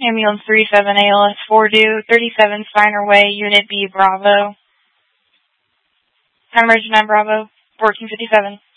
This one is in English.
Ambulance 37 ALS 4 due, 37 Steiner Way, Unit B, Bravo. Emergency 9 Bravo, 1457.